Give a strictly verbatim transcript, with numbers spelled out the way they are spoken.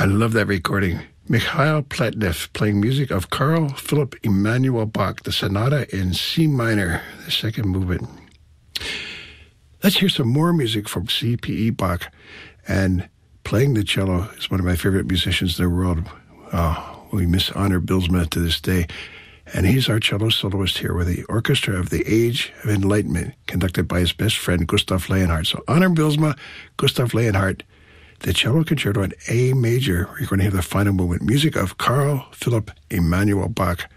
love that recording. Mikhail Pletnev playing music of Carl Philipp Emanuel Bach, the Sonata in C minor, the second movement. Let's hear some more music from C P E Bach. And playing the cello is one of my favorite musicians in the world. Oh, we miss Honor Bylsma to this day. And he's our cello soloist here with the Orchestra of the Age of Enlightenment, conducted by his best friend, Gustav Leonhardt. So Honor Bylsma, Gustav Leonhardt, the cello concerto in A major. We're going to hear the final movement. Music of Carl Philipp Emanuel Bach.